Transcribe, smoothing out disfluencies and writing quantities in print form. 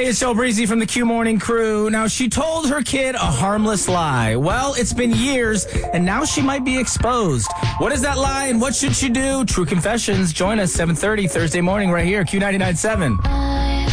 it's Joe Breezy from the Q Morning Crew. Now, she told her kid a harmless lie. Well, it's been years, and now she might be exposed. What is that lie, and what should she do? True Confessions. Join us 7:30 Thursday morning right here, Q99.7.